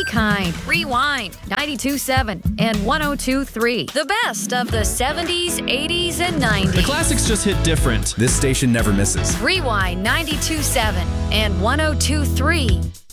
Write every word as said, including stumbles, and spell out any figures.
kind. Rewind ninety-two point seven and one oh two point three. The best of the seventies, eighties, and nineties. The classics just hit different. This station never misses. Rewind ninety-two point seven and one oh two point three.